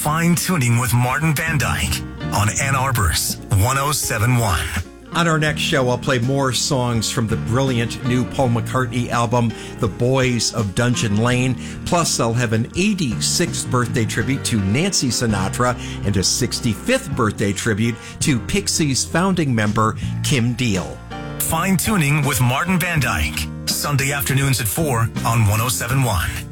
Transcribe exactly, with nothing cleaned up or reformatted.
Fine Tuning with Martin Van Dyke on Ann Arbor's one oh seven point one. On our next show, I'll play more songs from the brilliant new Paul McCartney album, The Boys of Dungeon Lane. Plus, I'll have an eighty-sixth birthday tribute to Nancy Sinatra and a sixty-fifth birthday tribute to Pixies founding member Kim Deal. Fine Tuning with Martin Van Dyke, Sunday afternoons at four on one oh seven point one.